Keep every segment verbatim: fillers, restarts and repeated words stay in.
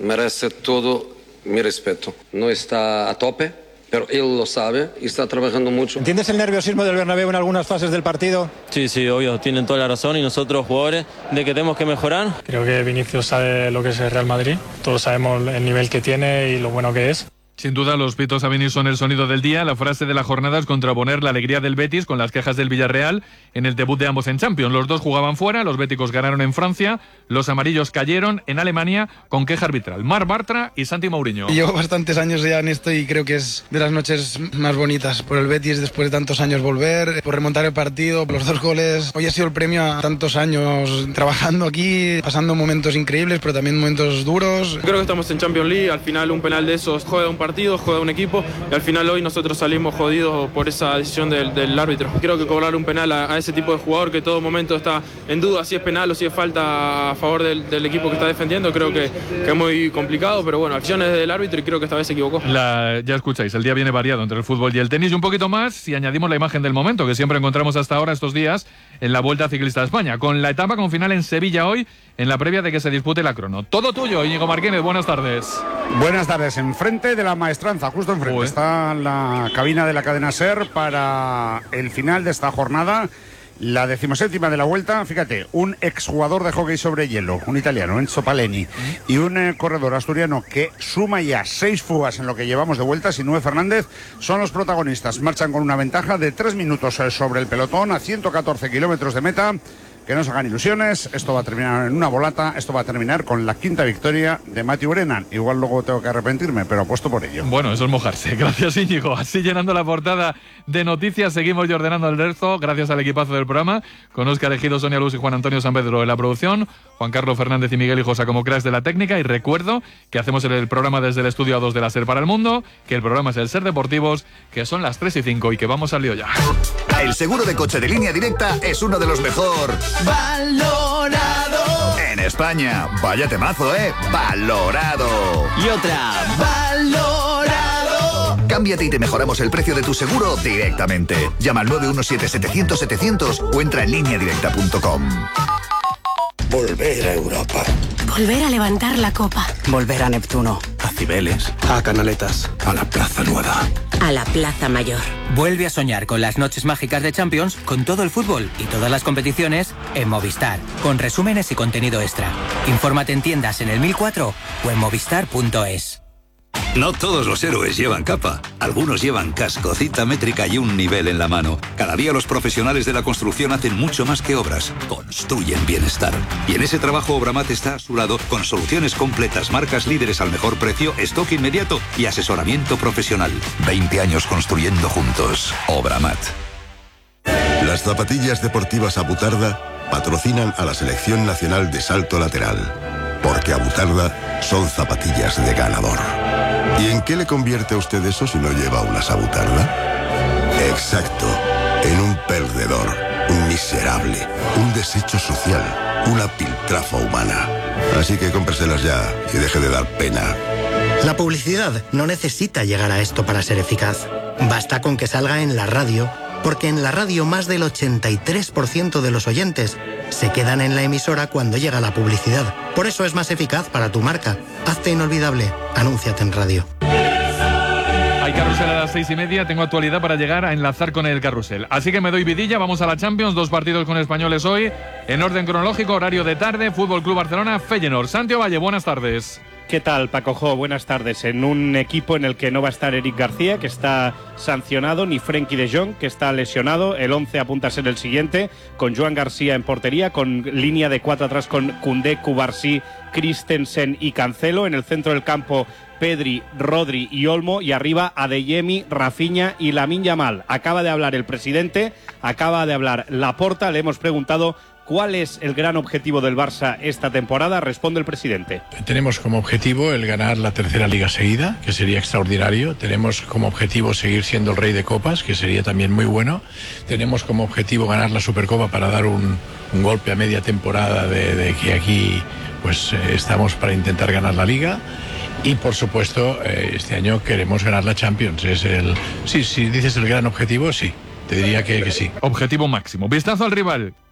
merece todo mi respeto. No está a tope, pero él lo sabe y está trabajando mucho. ¿Entiendes el nerviosismo del Bernabéu en algunas fases del partido? Sí, sí, obvio, tienen toda la razón, y nosotros, jugadores, de que tenemos que mejorar. Creo que Vinicius sabe lo que es el Real Madrid, todos sabemos el nivel que tiene y lo bueno que es. Sin duda, los pitos a venir son el sonido del día. La frase de la jornada es contraponer la alegría del Betis con las quejas del Villarreal en el debut de ambos en Champions. Los dos jugaban fuera, los béticos ganaron en Francia, los amarillos cayeron en Alemania con queja arbitral. Marc Bartra y Santi Mourinho. Llevo bastantes años ya en esto y creo que es de las noches más bonitas por el Betis después de tantos años volver, por remontar el partido, los dos goles. Hoy ha sido el premio a tantos años trabajando aquí, pasando momentos increíbles, pero también momentos duros. Creo que estamos en Champions League, al final un penal de esos juega un partido, juega un equipo, y al final hoy nosotros salimos jodidos por esa decisión del, del árbitro. Creo que cobrar un penal a, a ese tipo de jugador que todo momento está en duda si es penal o si es falta a favor del, del equipo que está defendiendo, creo que, que es muy complicado, pero bueno, acciones del árbitro y creo que esta vez se equivocó. La, ya escucháis, el día viene variado entre el fútbol y el tenis, y un poquito más si añadimos la imagen del momento que siempre encontramos hasta ahora estos días en la Vuelta Ciclista de España, con la etapa con final en Sevilla hoy, en la previa de que se dispute la crono. Todo tuyo, Íñigo Martínez, buenas tardes. Buenas tardes, enfrente de la Maestranza, justo enfrente. Uy. Está la cabina de la cadena SER para el final de esta jornada, la decimoséptima de la Vuelta. Fíjate, un exjugador de hockey sobre hielo, un italiano, Enzo Paleni, y un eh, corredor asturiano que suma ya seis fugas en lo que llevamos de Vuelta, Sinue Fernández, son los protagonistas. Marchan con una ventaja de tres minutos eh, sobre el pelotón a ciento catorce kilómetros de meta. Que no se hagan ilusiones, esto va a terminar en una volata, esto va a terminar con la quinta victoria de Matthew Brennan. Igual luego tengo que arrepentirme, pero apuesto por ello. Bueno, eso es mojarse. Gracias, Íñigo. Así llenando la portada de noticias, seguimos ya ordenando el resto, gracias al equipazo del programa, con Óscar Ejido, Sonia Luz y Juan Antonio San Pedro en la producción, Juan Carlos Fernández y Miguel Hijosa como cracks de la técnica, y recuerdo que hacemos el programa desde el estudio A dos de la SER para el mundo, que el programa es el SER Deportivos, que son las tres y cinco y que vamos al lío ya. El seguro de coche de Línea Directa es uno de los mejor valorado en España. Vaya temazo, ¿eh? Valorado. Y otra, valorado. Cámbiate y te mejoramos el precio de tu seguro directamente. Llama al nueve uno siete, setecientos, setecientos o entra en línea directa punto com. Volver a Europa. Volver a levantar la copa. Volver a Neptuno. A Cibeles. A Canaletas. A la Plaza Nueva. A la Plaza Mayor. Vuelve a soñar con las noches mágicas de Champions, con todo el fútbol y todas las competiciones en Movistar, con resúmenes y contenido extra. Infórmate en tiendas en el mil cuatro o en movistar punto es. No todos los héroes llevan capa. Algunos llevan casco, cita métrica y un nivel en la mano. Cada día los profesionales de la construcción hacen mucho más que obras. Construyen bienestar. Y en ese trabajo Obramat está a su lado con soluciones completas, marcas líderes al mejor precio, stock inmediato y asesoramiento profesional. veinte años construyendo juntos. Obramat. Las zapatillas deportivas Abutarda patrocinan a la Selección Nacional de Salto Lateral. Porque Abutarda son zapatillas de ganador. ¿Y en qué le convierte a usted eso si no lleva unas Abutarda? Exacto, en un perdedor, un miserable, un desecho social, una piltrafa humana. Así que cómpreselas ya y deje de dar pena. La publicidad no necesita llegar a esto para ser eficaz. Basta con que salga en la radio, porque en la radio más del ochenta y tres por ciento de los oyentes se quedan en la emisora cuando llega la publicidad. Por eso es más eficaz para tu marca. Hazte inolvidable. Anúnciate en radio. Hay carrusel a las seis y media. Tengo actualidad para llegar a enlazar con el carrusel. Así que me doy vidilla. Vamos a la Champions. Dos partidos con españoles hoy. En orden cronológico, horario de tarde. Fútbol Club Barcelona, Feyenoord. Santi Valle, buenas tardes. ¿Qué tal, Paco Jo? Buenas tardes. En un equipo en el que no va a estar Eric García, que está sancionado, ni Frenkie de Jong, que está lesionado. El once apunta a ser el siguiente, con Joan García en portería, con línea de cuatro atrás con Koundé, Cubarsí, Christensen y Cancelo. En el centro del campo, Pedri, Rodri y Olmo, y arriba Adeyemi, Rafinha y Lamine Yamal. Acaba de hablar el presidente, acaba de hablar Laporta. Le hemos preguntado ¿cuál es el gran objetivo del Barça esta temporada? Responde el presidente. Tenemos como objetivo el ganar la tercera liga seguida, que sería extraordinario. Tenemos como objetivo seguir siendo el rey de copas, que sería también muy bueno. Tenemos como objetivo ganar la Supercopa para dar un, un golpe a media temporada de, de que aquí pues eh, estamos para intentar ganar la liga. Y por supuesto, eh, este año queremos ganar la Champions. Es el, sí, si dices el gran objetivo, sí. Te diría que, que sí. Objetivo máximo. Vistazo al rival.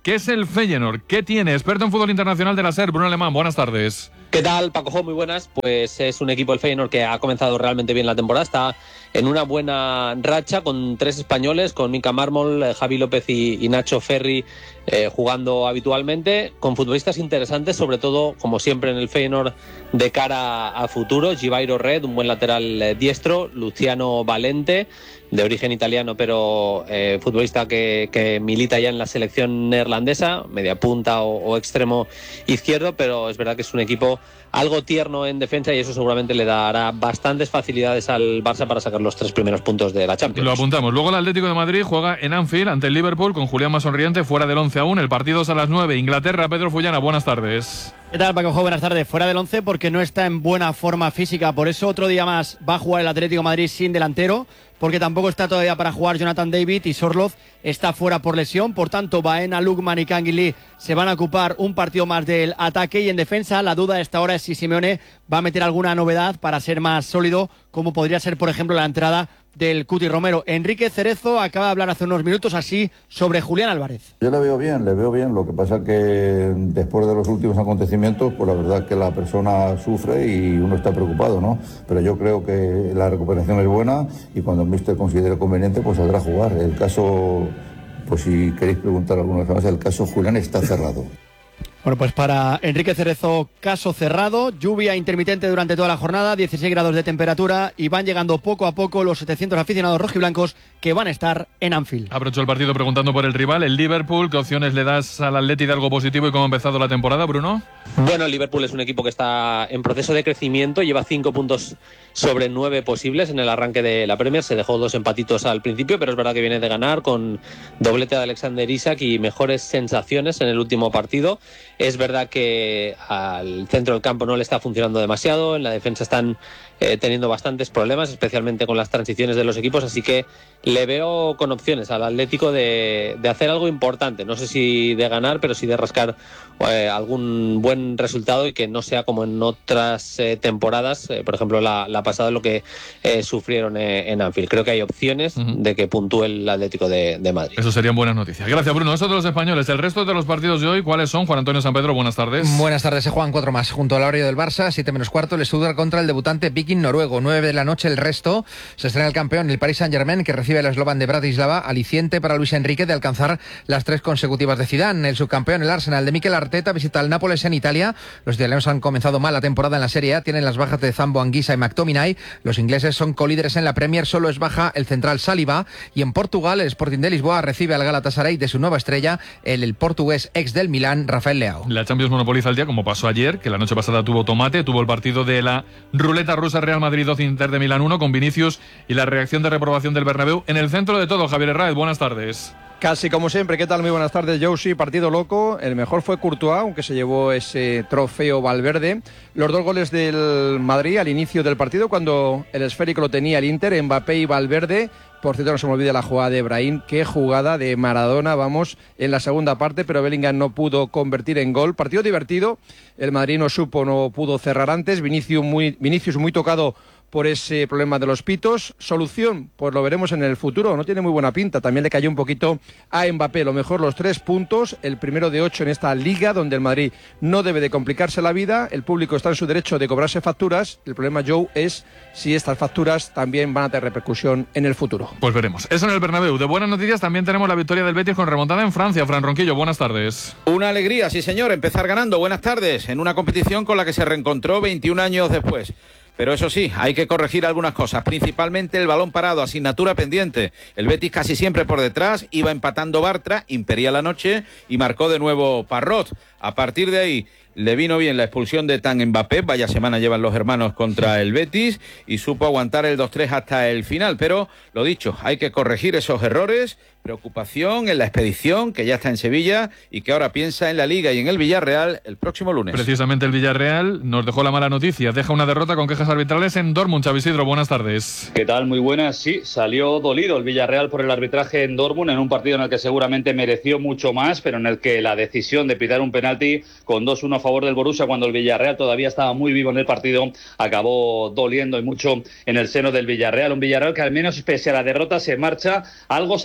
¿Qué es el Feyenoord? ¿Qué tiene? Experto en fútbol internacional de la SER, Bruno Alemán. Buenas tardes. ¿Qué tal, Paco? Muy buenas. Pues es un equipo, el Feyenoord, que ha comenzado realmente bien la temporada. Está en una buena racha con tres españoles, con Mika Mármol, Javi López y, y Nacho Ferri eh, jugando habitualmente, con futbolistas interesantes, sobre todo, como siempre en el Feyenoord, de cara a futuro. Givairo Red, un buen lateral eh, diestro, Luciano Valente, de origen italiano, pero eh, futbolista que, que milita ya en la selección neerlandesa, media punta o, o extremo izquierdo, pero es verdad que es un equipo algo tierno en defensa y eso seguramente le dará bastantes facilidades al Barça para sacar los tres primeros puntos de la Champions. Lo apuntamos. Luego el Atlético de Madrid juega en Anfield ante el Liverpool con Julián más sonriente, fuera del once aún. El partido es a las nueve. Inglaterra, Pedro Fullana, buenas tardes. ¿Qué tal, Paco? Buenas tardes. Fuera del once porque no está en buena forma física. Por eso otro día más va a jugar el Atlético de Madrid sin delantero, porque tampoco está todavía para jugar Jonathan David y Sorloth está fuera por lesión. Por tanto, Baena, Lukman y Canguilí se van a ocupar un partido más del ataque, y en defensa la duda a esta hora es si Simeone va a meter alguna novedad para ser más sólido, como podría ser, por ejemplo, la entrada del Cuti Romero. Enrique Cerezo acaba de hablar hace unos minutos así sobre Julián Álvarez. Yo le veo bien, le veo bien. Lo que pasa es que después de los últimos acontecimientos, pues la verdad es que la persona sufre y uno está preocupado, ¿no? Pero yo creo que la recuperación es buena y cuando el míster considere conveniente, pues saldrá a jugar. El caso, pues si queréis preguntar alguna vez más, el caso Julián está cerrado. Bueno, pues para Enrique Cerezo, caso cerrado. Lluvia intermitente durante toda la jornada, dieciséis grados de temperatura, y van llegando poco a poco los setecientos aficionados rojiblancos que van a estar en Anfield. Aprovecho el partido preguntando por el rival, el Liverpool. ¿Qué opciones le das al Atleti de algo positivo y cómo ha empezado la temporada, Bruno? Bueno, el Liverpool es un equipo que está en proceso de crecimiento, lleva cinco puntos sobre nueve posibles en el arranque de la Premier. Se dejó dos empatitos al principio, pero es verdad que viene de ganar con doblete de Alexander Isak y mejores sensaciones en el último partido. Es verdad que al centro del campo no le está funcionando demasiado, en la defensa están eh, teniendo bastantes problemas, especialmente con las transiciones de los equipos, así que le veo con opciones al Atlético de, de hacer algo importante, no sé si de ganar, pero sí de rascar eh, algún buen resultado y que no sea como en otras eh, temporadas, eh, por ejemplo la, la pasada, lo que eh, sufrieron eh, en Anfield. Creo que hay opciones uh-huh. de que puntúe el Atlético de, de Madrid. Eso serían buenas noticias. Gracias, Bruno. Eso de los españoles. El resto de los partidos de hoy, ¿cuáles son? Juan Antonio San Pedro, buenas tardes. Buenas tardes, se juegan cuatro más. Junto al horario del Barça, siete menos cuarto, el Stuttgart contra el debutante Viking noruego. nueve de la noche el resto. Se estrena el campeón, el Paris Saint-Germain, que recibe al Slovan de Bratislava, aliciente para Luis Enrique de alcanzar las tres consecutivas de Zidane. El subcampeón, el Arsenal de Mikel Arteta, visita al Nápoles en Italia. Los italianos han comenzado mal la temporada en la Serie A, tienen las bajas de Zambo Anguissa y McTominay. Los ingleses son colíderes en la Premier, solo es baja el central Saliba. Y en Portugal, el Sporting de Lisboa recibe al Galatasaray de su nueva estrella, el, el portugués ex del Milán, Rafael Leao. La Champions monopoliza el día, como pasó ayer, que la noche pasada tuvo tomate, tuvo el partido de la ruleta rusa, Real Madrid dos, Inter de Milán uno, con Vinicius y la reacción de reprobación del Bernabéu. En el centro de todo, Javier Herráez, buenas tardes. Casi como siempre, ¿qué tal? Muy buenas tardes, Josie. Partido loco, el mejor fue Courtois, aunque se llevó ese trofeo Valverde. Los dos goles del Madrid al inicio del partido, cuando el esférico lo tenía el Inter, Mbappé y Valverde. Por cierto, no se me olvide la jugada de Brahim, qué jugada de Maradona, vamos, en la segunda parte, pero Bellingham no pudo convertir en gol. Partido divertido, el Madrid no supo, no pudo cerrar antes, Vinicius muy, Vinicius muy tocado por ese problema de los pitos. Solución, pues lo veremos en el futuro, no tiene muy buena pinta. También le cayó un poquito a Mbappé. Lo mejor, los tres puntos, el primero de ocho en esta liga, donde el Madrid no debe de complicarse la vida. El público está en su derecho de cobrarse facturas. El problema, Joe, es si estas facturas también van a tener repercusión en el futuro. Pues veremos. Eso en el Bernabéu. De buenas noticias también tenemos la victoria del Betis con remontada en Francia. Fran Ronquillo, buenas tardes. Una alegría, sí señor, empezar ganando. Buenas tardes, en una competición con la que se reencontró veintiún años después. Pero eso sí, hay que corregir algunas cosas, principalmente el balón parado, asignatura pendiente. El Betis casi siempre por detrás, iba empatando Bartra, impedía la noche y marcó de nuevo Parrot. A partir de ahí le vino bien la expulsión de Tan Mbappé, vaya semana llevan los hermanos contra el Betis, y supo aguantar el dos tres hasta el final. Pero lo dicho, hay que corregir esos errores. Preocupación en la expedición, que ya está en Sevilla y que ahora piensa en la Liga y en el Villarreal el próximo lunes. Precisamente el Villarreal nos dejó la mala noticia, deja una derrota con quejas arbitrales en Dortmund. Xavi Isidro, buenas tardes. ¿Qué tal? Muy buenas. Sí, salió dolido el Villarreal por el arbitraje en Dortmund, en un partido en el que seguramente mereció mucho más, pero en el que la decisión de pitar un penalti con dos uno a favor del Borussia, cuando el Villarreal todavía estaba muy vivo en el partido, acabó doliendo y mucho en el seno del Villarreal. Un Villarreal que, al menos pese a la derrota, se marcha algo satisfecho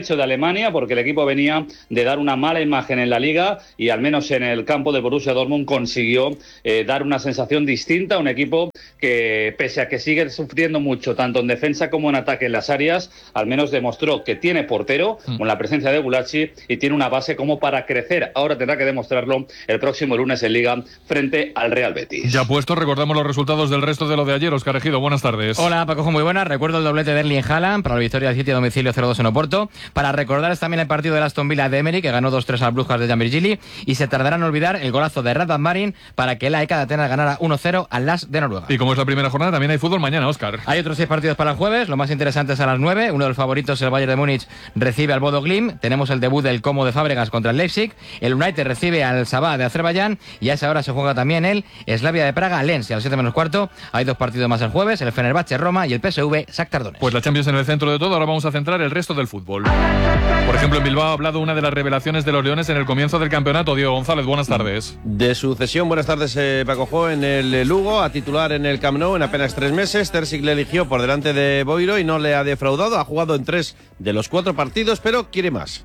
satisfecho de Alemania porque el equipo venía de dar una mala imagen en la Liga y al menos en el campo del Borussia Dortmund consiguió eh, dar una sensación distinta a un equipo que, pese a que sigue sufriendo mucho tanto en defensa como en ataque en las áreas, al menos demostró que tiene portero mm. con la presencia de Gulacsi y tiene una base como para crecer. Ahora tendrá que demostrarlo el próximo lunes en Liga frente al Real Betis. Ya puesto, recordamos los resultados del resto de lo de ayer. Óscar Ejido, buenas tardes. Hola, Paco, muy buenas. Recuerdo el doblete de Erling Haaland para la victoria del City a domicilio cero dos en Oporto. Para recordar también el partido del Aston Villa de Emery, que ganó dos tres al Brujas de Jan Virgili, y se tardarán en olvidar el golazo de Radvan Marin para que la E C A de Atenas ganara uno cero al L A S de Noruega. Y como es la primera jornada, también hay fútbol mañana, Óscar. Hay otros seis partidos para el jueves. Lo más interesante es a las nueve. Uno de los favoritos, el Bayern de Múnich, recibe al Bodo Glimt. Tenemos el debut del Como de Fábregas contra el Leipzig. El United recibe al Sabah de Azerbaiyán. Y a esa hora se juega también el Slavia de Praga, Lens. Y a las siete menos cuarto hay dos partidos más el jueves, el Fenerbahce Roma y el P S V Shakhtar Donetsk. Pues la Champions en el centro de todo. Ahora vamos a centrar el resto del fútbol. Por ejemplo, en Bilbao ha hablado una de las revelaciones de los Leones en el comienzo del campeonato. Diego González, buenas tardes. De su cesión, buenas tardes, eh, Paco Jo, en el Lugo, a titular en el Camp Nou en apenas tres meses. Terzic le eligió por delante de Boiro y no le ha defraudado. Ha jugado en tres de los cuatro partidos, pero quiere más.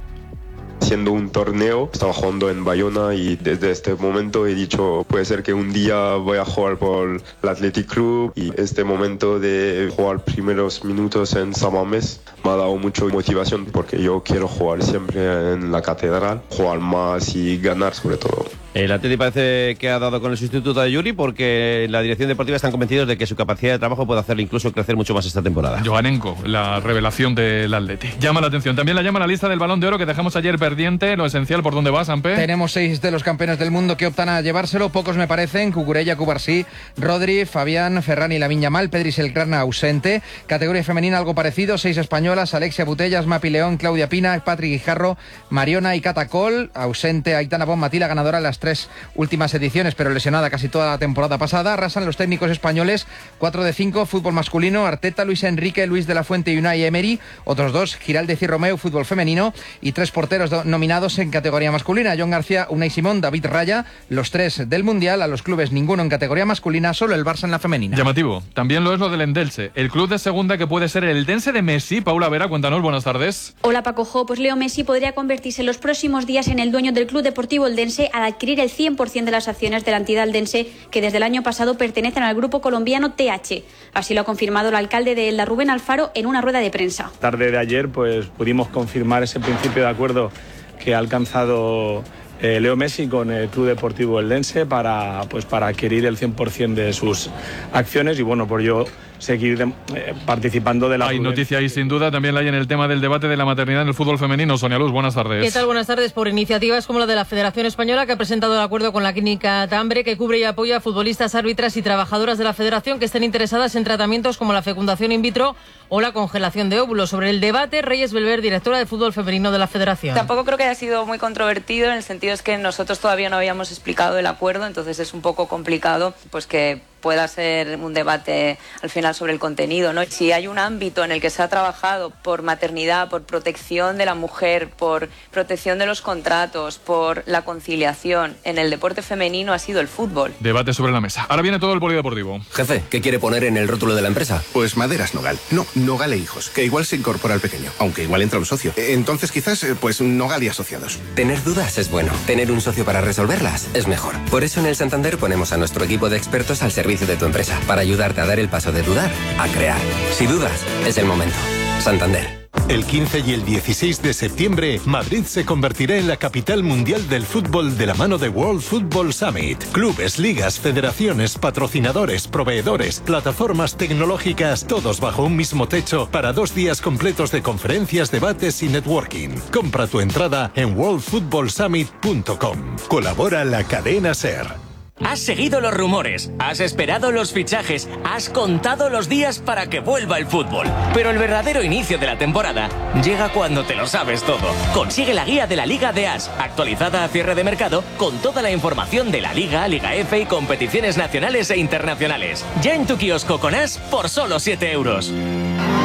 Siendo un torneo, estaba jugando en Bayona y desde este momento he dicho, puede ser que un día voy a jugar por el Athletic Club, y este momento de jugar primeros minutos en San Mamés me ha dado mucha motivación porque yo quiero jugar siempre en la catedral, jugar más y ganar sobre todo. El Atleti parece que ha dado con el sustituto de Yuri porque la dirección deportiva están convencidos de que su capacidad de trabajo puede hacerle incluso crecer mucho más esta temporada. Johanenko, la revelación del Atleti. Llama la atención. También la llama la lista del Balón de Oro que dejamos ayer pendiente. Lo esencial, ¿por dónde va, Sampe? Tenemos seis de los campeones del mundo que optan a llevárselo. Pocos me parecen. Cucurella, Cubarsí, Rodri, Fabián, Ferran y Lamine Yamal. Pedri Selkrana ausente. Categoría femenina algo parecido. Seis españolas. Alexia Putellas, Mapi León, Claudia Pina, Patrick Guijarro, Mariona y Cata Col. Ausente Aitana Bonmatí, la ganadora de las tres últimas ediciones, pero lesionada casi toda la temporada pasada. Arrasan los técnicos españoles, cuatro de cinco, fútbol masculino, Arteta, Luis Enrique, Luis de la Fuente y Unai Emery. Otros dos, Giraldez y Romeu, fútbol femenino. Y tres porteros do- nominados en categoría masculina, John García, Unai Simón, David Raya. Los tres del Mundial, a los clubes ninguno en categoría masculina, solo el Barça en la femenina. Llamativo, también lo es lo del Endelche, el club de segunda que puede ser el Dense de Messi. Paula Vera, cuéntanos, buenas tardes. Hola Paco Jo, pues Leo Messi podría convertirse en los próximos días en el dueño del Club Deportivo Eldense al adquirir el cien por ciento de las acciones de la entidad eldense que desde el año pasado pertenecen al grupo colombiano T H. Así lo ha confirmado el alcalde de Elda, Rubén Alfaro, en una rueda de prensa. Tarde de ayer pues pudimos confirmar ese principio de acuerdo que ha alcanzado eh, Leo Messi con el Club Deportivo Eldense para, pues, para adquirir el cien por ciento de sus acciones y bueno, por ello seguir de, eh, participando de la... Hay noticia ahí sin duda, también la hay en el tema del debate de la maternidad en el fútbol femenino. Sonia Luz, buenas tardes. ¿Qué tal? Buenas tardes. Por iniciativas como la de la Federación Española, que ha presentado el acuerdo con la clínica Tambre, que cubre y apoya a futbolistas, árbitras y trabajadoras de la Federación que estén interesadas en tratamientos como la fecundación in vitro o la congelación de óvulos. Sobre el debate, Reyes Belver, directora de fútbol femenino de la Federación. Tampoco creo que haya sido muy controvertido, en el sentido es que nosotros todavía no habíamos explicado el acuerdo, entonces es un poco complicado pues que pueda ser un debate al final sobre el contenido, ¿no? Si hay un ámbito en el que se ha trabajado por maternidad, por protección de la mujer, por protección de los contratos, por la conciliación en el deporte femenino, ha sido el fútbol. Debate sobre la mesa. Ahora viene todo el polideportivo. Jefe, ¿qué quiere poner en el rótulo de la empresa? Pues Maderas Nogal. No, Nogal e Hijos, que igual se incorpora al pequeño, aunque igual entra un socio. Entonces quizás, pues Nogal y Asociados. Tener dudas es bueno. Tener un socio para resolverlas es mejor. Por eso en el Santander ponemos a nuestro equipo de expertos al servicio de tu empresa, para ayudarte a dar el paso de dudar a crear. Si dudas, es el momento. Santander. El quince y el dieciséis de septiembre, Madrid se convertirá en la capital mundial del fútbol de la mano de World Football Summit. Clubes, ligas, federaciones, patrocinadores, proveedores, plataformas tecnológicas, todos bajo un mismo techo para dos días completos de conferencias, debates y networking. Compra tu entrada en world football summit punto com. Colabora la cadena SER. Has seguido los rumores, has esperado los fichajes, has contado los días para que vuelva el fútbol. Pero el verdadero inicio de la temporada llega cuando te lo sabes todo. Consigue la guía de la Liga de As, actualizada a cierre de mercado, con toda la información de la Liga, Liga F y competiciones nacionales e internacionales. Ya en tu kiosco con As por solo siete euros.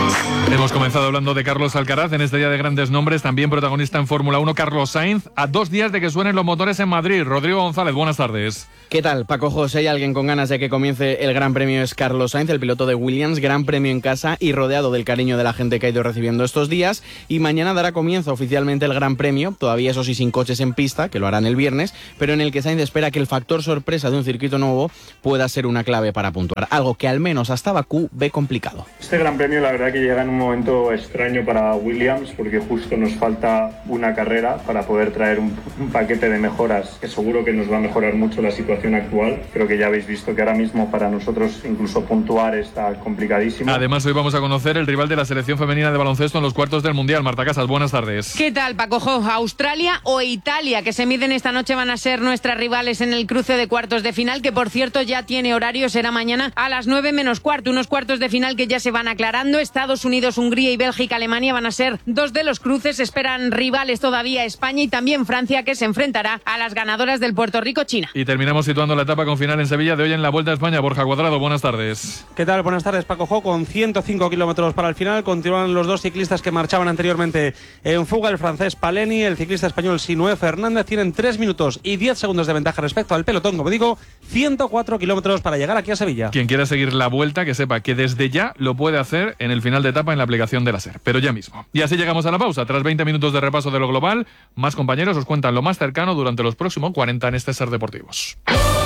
Hemos comenzado hablando de Carlos Alcaraz en este día de grandes nombres, también protagonista en Fórmula uno, Carlos Sainz, a dos días de que suenen los motores en Madrid. Rodrigo González, buenas tardes. ¿Qué tal, Paco José? ¿Hay alguien con ganas de que comience el Gran Premio? Es Carlos Sainz, el piloto de Williams, Gran Premio en casa y rodeado del cariño de la gente que ha ido recibiendo estos días. Y mañana dará comienzo oficialmente el Gran Premio, todavía eso sí sin coches en pista, que lo harán el viernes, pero en el que Sainz espera que el factor sorpresa de un circuito nuevo pueda ser una clave para puntuar, algo que al menos hasta Bakú ve complicado. Este Gran Premio la verdad que llega en un momento extraño para Williams, porque justo nos falta una carrera para poder traer un, un paquete de mejoras que seguro que nos va a mejorar mucho la situación actual. Creo que ya habéis visto que ahora mismo para nosotros incluso puntuar está complicadísimo. Además, hoy vamos a conocer el rival de la selección femenina de baloncesto en los cuartos del Mundial. Marta Casas, buenas tardes. ¿Qué tal, Paco Jo? Australia o Italia, que se miden esta noche, van a ser nuestras rivales en el cruce de cuartos de final, que por cierto ya tiene horario, será mañana a las nueve menos cuarto. Unos cuartos de final que ya se van aclarando. Estados Unidos, Hungría y Bélgica, Alemania van a ser dos de los cruces. Esperan rivales todavía España y también Francia, que se enfrentará a las ganadoras del Puerto Rico-China. Y terminamos situando la etapa con final en Sevilla de hoy en la Vuelta a España. Borja Cuadrado, buenas tardes. ¿Qué tal? Buenas tardes, Paco Jo. Con ciento cinco kilómetros para el final continúan los dos ciclistas que marchaban anteriormente en fuga, el francés Paleni, el ciclista español Sinué Fernández. Tienen tres minutos y diez segundos de ventaja respecto al pelotón. Como digo, ciento cuatro kilómetros para llegar aquí a Sevilla. Quien quiera seguir la Vuelta, que sepa que desde ya lo puede hacer en el final de etapa en la aplicación de la SER, pero ya mismo. Y así llegamos a la pausa. Tras veinte minutos de repaso de lo global, más compañeros os cuentan lo más cercano durante los próximos cuarenta en este SER Deportivos.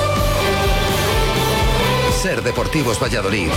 SER Deportivos Valladolid.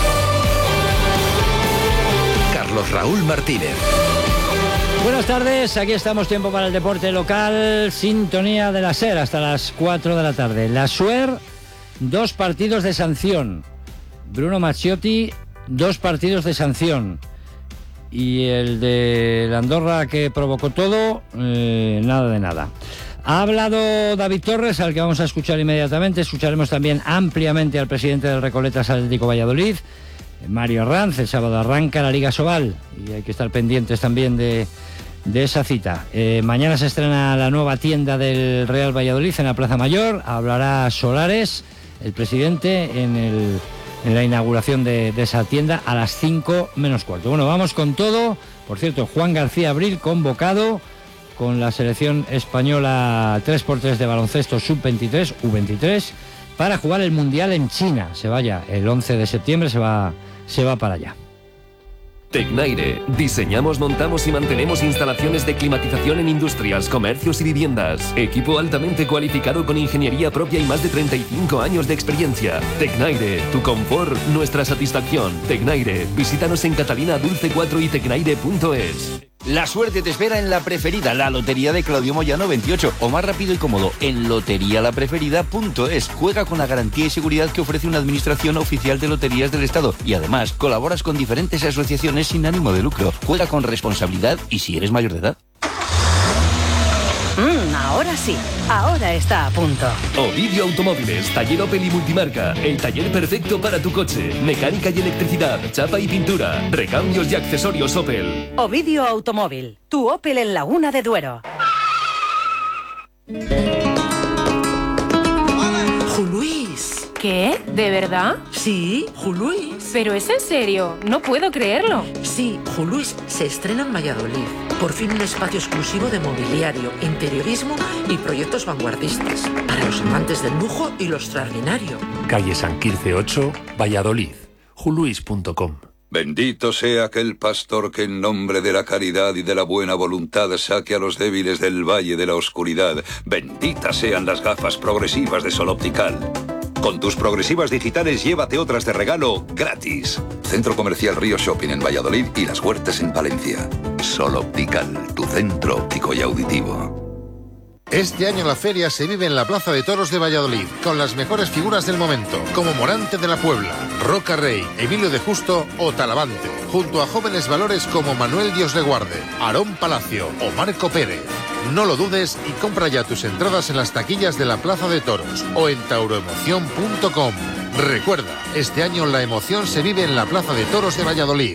Carlos Raúl Martínez. Buenas tardes, aquí estamos, tiempo para el deporte local, sintonía de la SER hasta las cuatro de la tarde. La SUER, dos partidos de sanción. Bruno Macciotti, dos partidos de sanción. Y el de la Andorra, que provocó todo, eh, nada de nada. Ha hablado David Torres, al que vamos a escuchar inmediatamente. Escucharemos también ampliamente al presidente del Recoletas Atlético Valladolid, Mario Arranz. El sábado arranca la Liga Sobal y hay que estar pendientes también de, de esa cita. Eh, mañana se estrena la nueva tienda del Real Valladolid en la Plaza Mayor. Hablará Solares, el presidente, en el... en la inauguración de, de esa tienda a las cinco menos cuarto. Bueno, vamos con todo. Por cierto, Juan García Abril convocado con la selección española tres por tres de baloncesto sub veintitrés, U veintitrés, para jugar el Mundial en China. Se vaya el once de septiembre, se va, se va para allá. Tecnaire. Diseñamos, montamos y mantenemos instalaciones de climatización en industrias, comercios y viviendas. Equipo altamente cualificado con ingeniería propia y más de treinta y cinco años de experiencia. Tecnaire. Tu confort, nuestra satisfacción. Tecnaire. Visítanos en Catalina Dulce cuatro y tecnaire punto es. La suerte te espera en La Preferida, la lotería de Claudio Moyano veintiocho, o más rápido y cómodo, en lotería la preferida punto es. Juega con la garantía y seguridad que ofrece una administración oficial de loterías del Estado y además colaboras con diferentes asociaciones sin ánimo de lucro. Juega con responsabilidad y si eres mayor de edad. Mm, ahora sí, ahora está a punto. Ovidio Automóviles, taller Opel y multimarca, el taller perfecto para tu coche. Mecánica y electricidad, chapa y pintura, recambios y accesorios Opel. Ovidio Automóvil, tu Opel en Laguna de Duero. Juluis. ¿Qué? ¿De verdad? Sí, Juluis. ¿Pero es en serio? No puedo creerlo. Sí, Juluis se estrena en Valladolid. Por fin un espacio exclusivo de mobiliario, interiorismo y proyectos vanguardistas. Para los amantes del lujo y lo extraordinario. Calle San Quirce ocho, Valladolid. juluis punto com. Bendito sea aquel pastor que en nombre de la caridad y de la buena voluntad saque a los débiles del valle de la oscuridad. Benditas sean las gafas progresivas de Sol Optical. Con tus progresivas digitales llévate otras de regalo gratis. Centro Comercial Río Shopping en Valladolid y Las Huertas en Palencia. Sol Optical, tu centro óptico y auditivo. Este año la feria se vive en la Plaza de Toros de Valladolid, con las mejores figuras del momento, como Morante de la Puebla, Roca Rey, Emilio de Justo o Talavante, junto a jóvenes valores como Manuel Dios de Guarde, Aarón Palacio o Marco Pérez. No lo dudes y compra ya tus entradas en las taquillas de la Plaza de Toros o en tauroemoción punto com. Recuerda, este año la emoción se vive en la Plaza de Toros de Valladolid.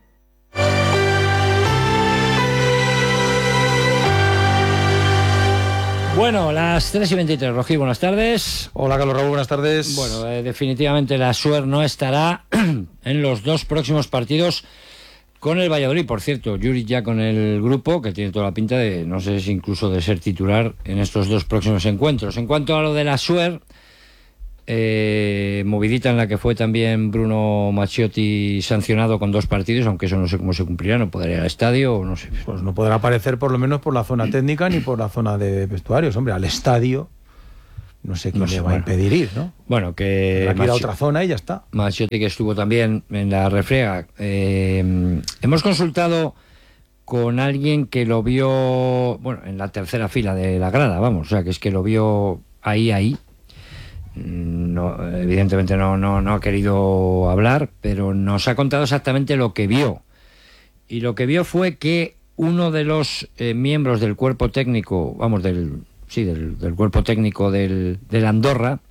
Bueno, las tres y veintitrés. Rojí, buenas tardes. Hola, Carlos Raúl, buenas tardes. Bueno, eh, definitivamente la SUER no estará en los dos próximos partidos con el Valladolid, por cierto. Juric ya con el grupo, que tiene toda la pinta de, no sé si incluso de ser titular en estos dos próximos encuentros. En cuanto a lo de la Suer, eh, movidita en la que fue también Bruno Macciotti sancionado con dos partidos, aunque eso no sé cómo se cumplirá, no podrá ir al estadio o no sé. Pues no podrá aparecer por lo menos por la zona técnica ni por la zona de vestuarios. Hombre, al estadio no sé quién No sé, le va a bueno. impedir ir, ¿no? Bueno, que Tendrá que ir a Maccio- otra zona y ya está. Macciotti, que estuvo también en la refriega. Eh, hemos consultado con alguien que lo vio, bueno, en la tercera fila de la grada, vamos, o sea, que es que lo vio ahí, ahí. No, evidentemente no, no, no ha querido hablar, pero nos ha contado exactamente lo que vio. Y lo que vio fue que uno de los eh, miembros del cuerpo técnico, vamos, del, sí, del, del cuerpo técnico del, del Andorra,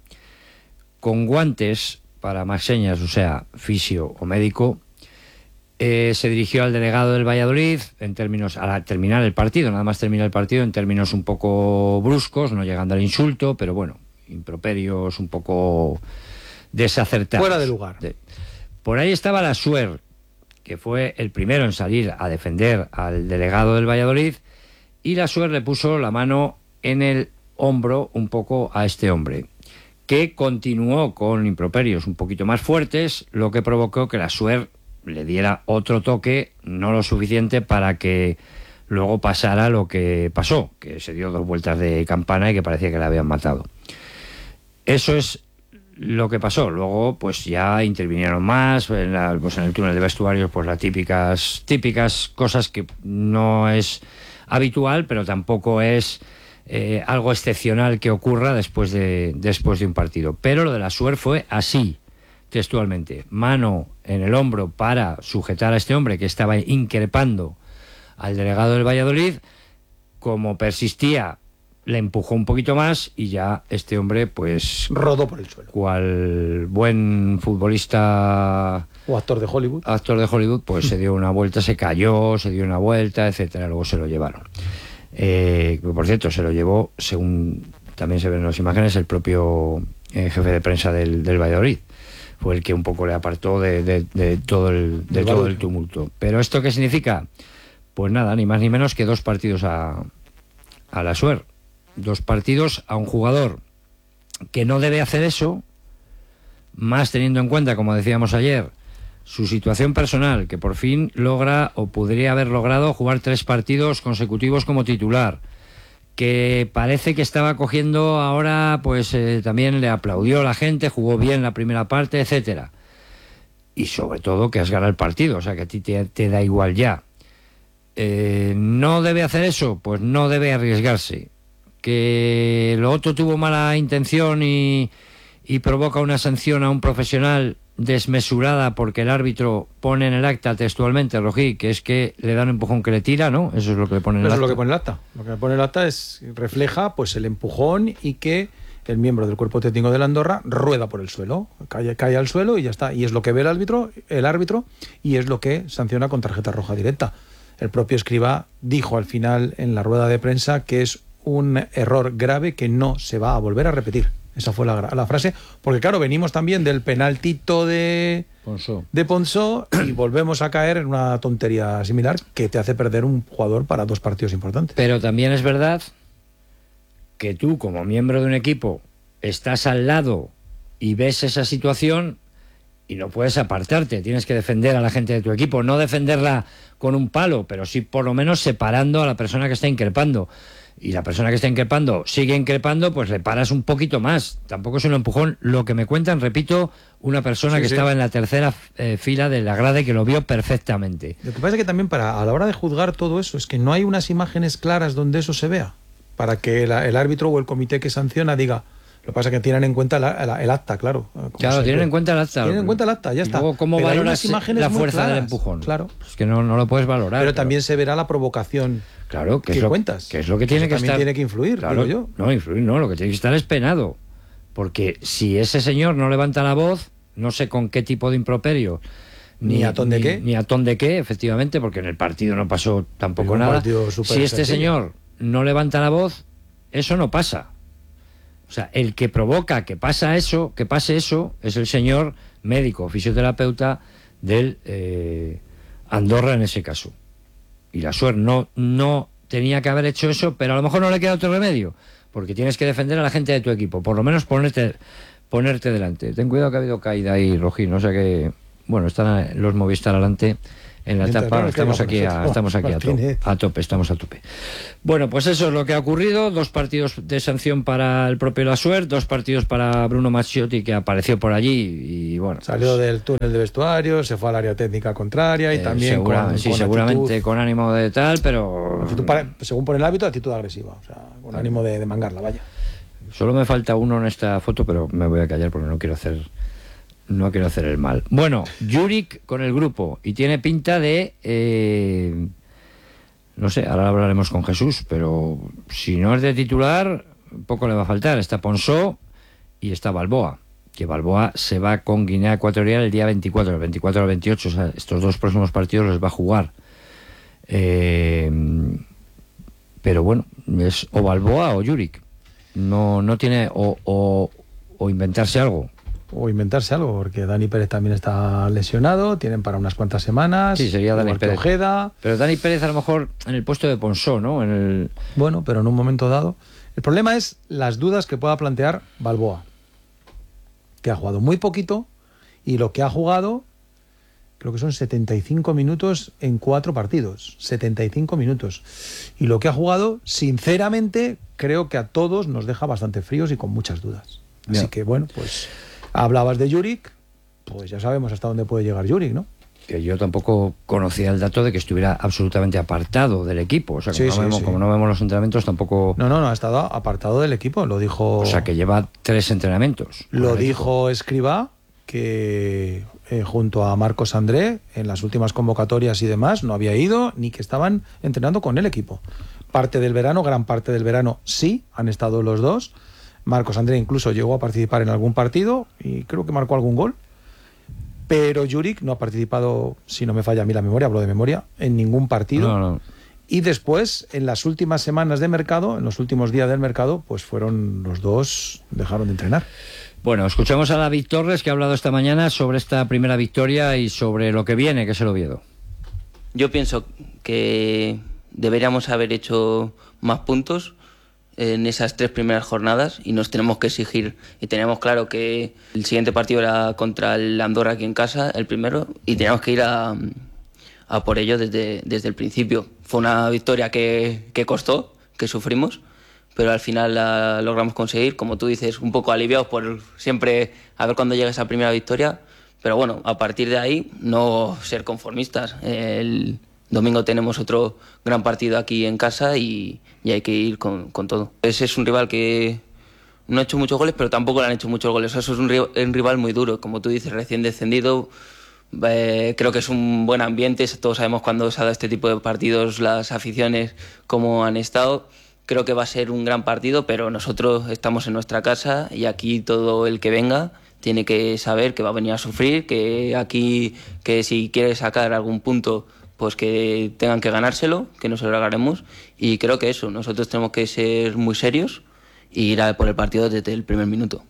con guantes para más señas, o sea, fisio o médico, eh, se dirigió al delegado del Valladolid en términos, al terminar el partido, nada más terminar el partido, en términos un poco bruscos, no llegando al insulto, pero bueno, improperios un poco desacertados. Fuera de lugar. De- Por ahí estaba la Suer, que fue el primero en salir a defender al delegado del Valladolid, y la Suer le puso la mano en el hombro un poco a este hombre, que continuó con improperios un poquito más fuertes, lo que provocó que la Suer le diera otro toque, no lo suficiente para que luego pasara lo que pasó, que se dio dos vueltas de campana y que parecía que le habían matado. Eso es lo que pasó. Luego pues ya intervinieron más en, la, pues en el túnel de vestuarios, pues las típicas típicas cosas que no es habitual, pero tampoco es eh, algo excepcional que ocurra después de después de un partido. Pero lo de la Suer fue así, textualmente: mano en el hombro para sujetar a este hombre que estaba increpando al delegado del Valladolid. Como persistía, le empujó un poquito más y ya este hombre pues rodó por el suelo. Cual buen futbolista o actor de Hollywood, actor de Hollywood, pues se dio una vuelta, se cayó, se dio una vuelta, etcétera. Luego se lo llevaron. Eh, por cierto, se lo llevó, según también se ven en las imágenes, el propio eh, jefe de prensa del, del Valladolid. Fue el que un poco le apartó de, de, de todo el de todo el tumulto. Pero ¿esto qué significa? Pues nada, ni más ni menos que dos partidos a, a la Suer. Dos partidos a un jugador que no debe hacer eso, más teniendo en cuenta, como decíamos ayer, su situación personal, que por fin logra o podría haber logrado jugar tres partidos consecutivos como titular, que parece que estaba cogiendo ahora, pues eh, también le aplaudió la gente, jugó bien la primera parte, etcétera. Y sobre todo que has ganado el partido, o sea que a ti te, te da igual ya. Eh, ¿No debe hacer eso? Pues no debe arriesgarse. Que lo otro tuvo mala intención y, y provoca una sanción a un profesional desmesurada porque el árbitro pone en el acta textualmente, Rojí, que es que le da un empujón que le tira, ¿no? Eso es lo que le pone en el Eso acta. es lo que pone el acta. Lo que pone el acta es refleja pues el empujón y que el miembro del cuerpo técnico de la Andorra rueda por el suelo, cae, cae al suelo y ya está. Y es lo que ve el árbitro, el árbitro y es lo que sanciona con tarjeta roja directa. El propio Escribá dijo al final en la rueda de prensa que es un error grave que no se va a volver a repetir. Esa fue la, la frase, porque claro, venimos también del penaltito de Ponsó. de Ponsó y volvemos a caer en una tontería similar que te hace perder un jugador para dos partidos importantes. Pero también es verdad que tú, como miembro de un equipo, estás al lado y ves esa situación y no puedes apartarte, tienes que defender a la gente de tu equipo, no defenderla con un palo, pero sí por lo menos separando a la persona que está increpando. Y la persona que está increpando sigue increpando, pues le paras un poquito más. Tampoco es un empujón. Lo que me cuentan, repito, una persona Sí, que sí. estaba en la tercera eh, fila de la grada y que lo vio perfectamente. Lo que pasa es que también para a la hora de juzgar todo eso es que no hay unas imágenes claras donde eso se vea para que el, el árbitro o el comité que sanciona diga. Lo que pasa es que tienen en cuenta la- la- el acta, claro. como Claro, siempre. tienen en cuenta el acta. Tienen en cuenta el acta, ya Y está. luego, ¿cómo Pero hay valoras unas imágenes la muy fuerza del claras, empujón? Claro. Es que no, no lo puedes valorar. Pero también se verá la provocación. Claro, que, que es lo, cuentas. que es lo que tiene Eso que también estar. tiene que influir, Claro, digo yo. No, influir, no, lo que tiene que estar es penado. Porque si ese señor no levanta la voz, no sé con qué tipo de improperio. Ni a ton de ni- qué. Ni a ton de qué, efectivamente, porque en el partido no pasó tampoco Un nada. partido súper Si este sencillo. señor no levanta la voz, eso no pasa. O sea, el que provoca que pasa eso, que pase eso, es el señor médico, fisioterapeuta del eh, Andorra en ese caso. Y la Suer no, no tenía que haber hecho eso, pero a lo mejor no le queda otro remedio, porque tienes que defender a la gente de tu equipo, por lo menos ponerte, ponerte delante. Ten cuidado que ha habido caída ahí, Rojín, o sea que, bueno, están los Movistar adelante en la Mientras etapa, no estamos aquí, a, estamos aquí a, to, a tope, estamos a tope. Bueno, pues eso es lo que ha ocurrido, dos partidos de sanción para el propio Lasuer, dos partidos para Bruno Macciotti, que apareció por allí y bueno. Salió pues, del túnel de vestuario, se fue al área técnica contraria y eh, también segura, con, sí, con seguramente actitud, con ánimo de tal, pero... para, según pone el hábito, actitud agresiva, o sea, con ánimo de, de mangarla, vaya. Solo me falta uno en esta foto, pero me voy a callar porque no quiero hacer... No quiero hacer el mal. Bueno, Juric con el grupo y tiene pinta de... Eh, no sé, ahora hablaremos con Jesús, pero si no es de titular, poco le va a faltar. Está Ponsó y está Balboa, que Balboa se va con Guinea Ecuatorial el día veinticuatro, el veinticuatro al veintiocho, o sea, estos dos próximos partidos los va a jugar. Eh, pero bueno, es o Balboa o Juric. No, no tiene... O, o, o inventarse algo. O inventarse algo, porque Dani Pérez también está lesionado, tienen para unas cuantas semanas. Sí, sería Dani Pérez. Ojeda. Pero Dani Pérez a lo mejor en el puesto de Ponsó, ¿no? En el... Bueno, pero en un momento dado. El problema es las dudas que pueda plantear Balboa, que ha jugado muy poquito y lo que ha jugado, creo que son setenta y cinco minutos en cuatro partidos. setenta y cinco minutos. Y lo que ha jugado, sinceramente, creo que a todos nos deja bastante fríos y con muchas dudas. Así yeah. que, bueno, pues... Hablabas de Juric, pues ya sabemos hasta dónde puede llegar Juric, ¿no? Que yo tampoco conocía el dato de que estuviera absolutamente apartado del equipo. O sea, como, sí, no, sí, vemos, sí. como no vemos los entrenamientos, tampoco... No, no, no, ha estado apartado del equipo, lo dijo... O sea, que lleva tres entrenamientos. Lo dijo Escribá, que eh, junto a Marcos André, en las últimas convocatorias y demás, no había ido, ni que estaban entrenando con el equipo. Parte del verano, gran parte del verano, sí, han estado los dos. Marcos André incluso llegó a participar en algún partido y creo que marcó algún gol, pero Juric no ha participado, si no me falla a mí la memoria, hablo de memoria, en ningún partido. No, no. Y después, en las últimas semanas de mercado, en los últimos días del mercado, pues fueron los dos, dejaron de entrenar. Bueno, escuchamos a David Torres, que ha hablado esta mañana sobre esta primera victoria y sobre lo que viene, que es el Oviedo. Yo pienso que deberíamos haber hecho más puntos en esas tres primeras jornadas y nos tenemos que exigir, y teníamos claro que el siguiente partido era contra el Andorra aquí en casa, el primero, y teníamos que ir a, a por ello desde, desde el principio. Fue una victoria que, que costó, que sufrimos, pero al final la logramos conseguir, como tú dices, un poco aliviados por siempre a ver cuándo llega esa primera victoria, pero bueno, a partir de ahí no ser conformistas. El domingo tenemos otro gran partido aquí en casa y, y hay que ir con, con todo. Ese es un rival que no ha hecho muchos goles, pero tampoco le han hecho muchos goles. Eso es un, un rival muy duro, como tú dices, recién descendido. Eh, creo que es un buen ambiente. Todos sabemos cuando se ha dado este tipo de partidos, las aficiones, cómo han estado. Creo que va a ser un gran partido, pero nosotros estamos en nuestra casa y aquí todo el que venga tiene que saber que va a venir a sufrir, que aquí, que si quiere sacar algún punto, pues que tengan que ganárselo, que no se lo regalemos, y creo que eso, nosotros tenemos que ser muy serios e ir a por el partido desde el primer minuto.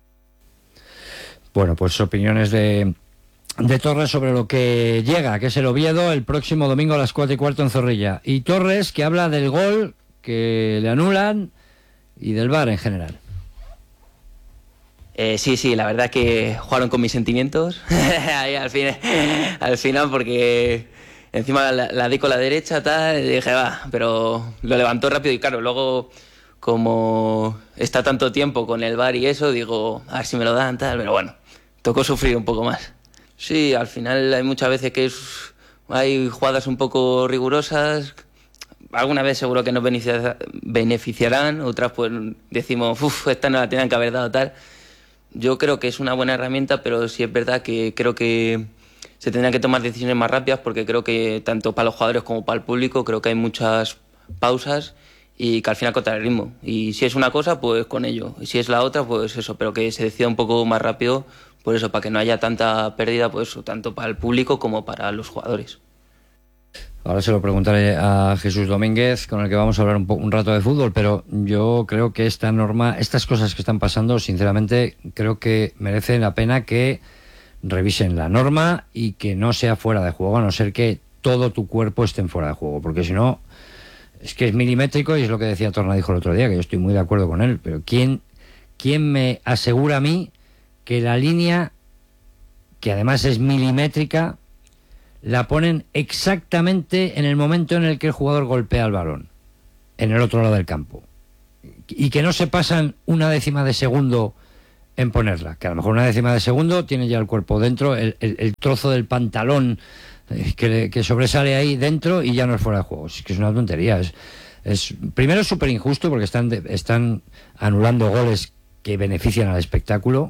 Bueno, pues opiniones de, de Torres sobre lo que llega, que es el Oviedo, el próximo domingo a las cuatro y cuarto en Zorrilla. Y Torres, que habla del gol que le anulan y del V A R en general. Eh, sí, sí, la verdad que jugaron con mis sentimientos ahí al, fin, al final, porque encima la, la di con la derecha, tal, y dije, va, pero lo levantó rápido y claro, luego como está tanto tiempo con el V A R y eso, digo, a ver si me lo dan, tal, pero bueno, tocó sufrir un poco más. Sí, al final hay muchas veces que es, hay jugadas un poco rigurosas, alguna vez seguro que nos beneficiarán, otras pues decimos, uff, esta no la tenían que haber dado, tal. Yo creo que es una buena herramienta, pero sí es verdad que creo que se tendrían que tomar decisiones más rápidas, porque creo que tanto para los jugadores como para el público creo que hay muchas pausas y que al final corta el ritmo. Y si es una cosa, pues con ello. Y si es la otra, pues eso, pero que se decida un poco más rápido, por eso, para que no haya tanta pérdida, pues tanto para el público como para los jugadores. Ahora se lo preguntaré a Jesús Domínguez, con el que vamos a hablar un, po- un rato de fútbol, pero yo creo que esta norma, estas cosas que están pasando, sinceramente, creo que merecen la pena que revisen la norma y que no sea fuera de juego, a no ser que todo tu cuerpo esté en fuera de juego, porque si no, es que es milimétrico y es lo que decía Tornadijo el otro día, que yo estoy muy de acuerdo con él, pero ¿quién, quién me asegura a mí que la línea, que además es milimétrica, la ponen exactamente en el momento en el que el jugador golpea el balón, en el otro lado del campo, y que no se pasan una décima de segundo en ponerla, que a lo mejor una décima de segundo tiene ya el cuerpo dentro, el, el, el trozo del pantalón eh, que, que sobresale ahí dentro y ya no es fuera de juego? Es que es una tontería. Es, es primero es súper injusto porque están, de, están anulando goles que benefician al espectáculo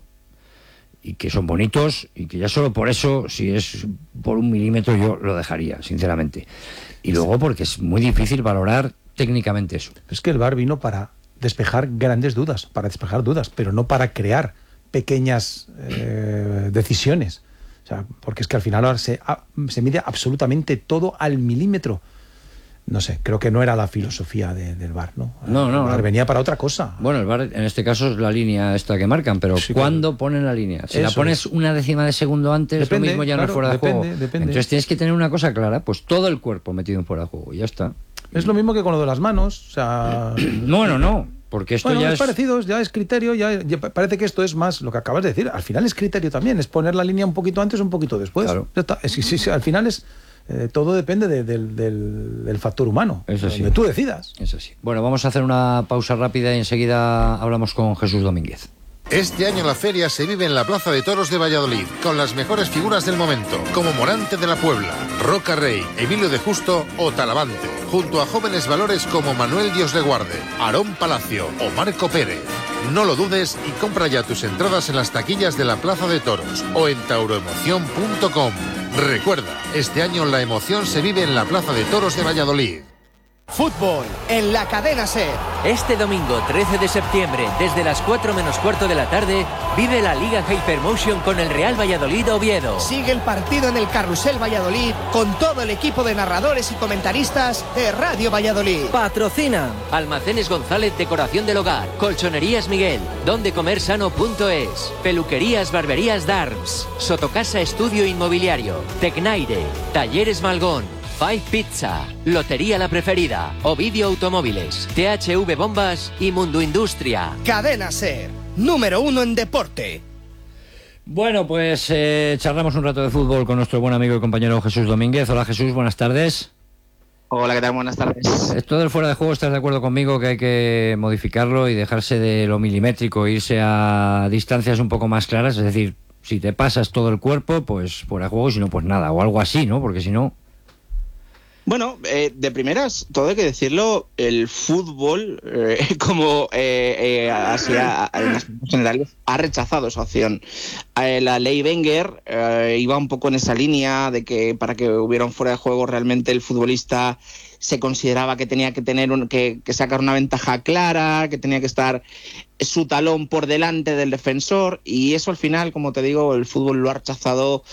y que son bonitos, y que ya solo por eso, si es por un milímetro, yo lo dejaría, sinceramente. Y luego porque es muy difícil valorar técnicamente eso. Es que el V A R vino para despejar grandes dudas, para despejar dudas, pero no para crear pequeñas eh, decisiones. O sea, porque es que al final ahora se, a, se mide absolutamente todo al milímetro. No sé, creo que no era la filosofía de, del V A R, ¿no? No, no, el V A R no. venía para otra cosa. Bueno, el V A R en este caso es la línea esta que marcan, pero Sí, ¿cuándo claro. ponen la línea? Si Eso la pones es. una décima de segundo antes, Depende, lo mismo ya claro, no es fuera de depende, juego. depende. Entonces tienes que tener una cosa clara, pues todo el cuerpo metido en fuera de juego, y ya está. Es lo mismo que con lo de las manos, o sea... Bueno, no, porque esto bueno, ya es es... parecido, ya es criterio, ya, ya parece que esto es más lo que acabas de decir. Al final es criterio también, es poner la línea un poquito antes o un poquito después. Claro. Ya está. Es, sí, sí, al final es eh, todo depende de, del, del, del factor humano, Eso sí. donde tú decidas. Es así. Bueno, vamos a hacer una pausa rápida y enseguida hablamos con Jesús Domínguez. Este año la feria se vive en la Plaza de Toros de Valladolid, con las mejores figuras del momento, como Morante de la Puebla, Roca Rey, Emilio de Justo o Talavante, junto a jóvenes valores como Manuel Dios le Guarde, Aarón Palacio o Marco Pérez. No lo dudes y compra ya tus entradas en las taquillas de la Plaza de Toros o en tauroemoción punto com. Recuerda, este año la emoción se vive en la Plaza de Toros de Valladolid. Fútbol en la cadena SER. Este domingo trece de septiembre, desde las cuatro menos cuarto de la tarde, vive la Liga Hypermotion con el Real Valladolid Oviedo. Sigue el partido en el Carrusel Valladolid con todo el equipo de narradores y comentaristas de Radio Valladolid. Patrocina Almacenes González Decoración del Hogar, Colchonerías Miguel, dondecomersano punto es, Peluquerías Barberías Darms, Sotocasa Estudio Inmobiliario, Tecnaire, Talleres Malgón, Five Pizza, Lotería La Preferida, Ovidio Automóviles, T H V Bombas y Mundo Industria. Cadena SER, número uno en deporte. Bueno, pues eh, charlamos un rato de fútbol con nuestro buen amigo y compañero Jesús Domínguez. Hola Jesús, buenas tardes. Hola, ¿qué tal? Buenas tardes. Esto del fuera de juego, ¿estás de acuerdo conmigo que hay que modificarlo y dejarse de lo milimétrico, irse a distancias un poco más claras? Es decir, si te pasas todo el cuerpo, pues fuera de juego, si no, pues nada, o algo así, ¿no? Porque si no... Bueno, eh, de primeras, todo hay que decirlo, el fútbol, eh, como eh, eh, así a, a, en aspectos generales, ha rechazado esa opción. Eh, la ley Wenger eh, iba un poco en esa línea de que para que hubiera un fuera de juego realmente el futbolista se consideraba que tenía que tener un, que, que sacar una ventaja clara, que tenía que estar su talón por delante del defensor, y eso al final, como te digo, el fútbol lo ha rechazado,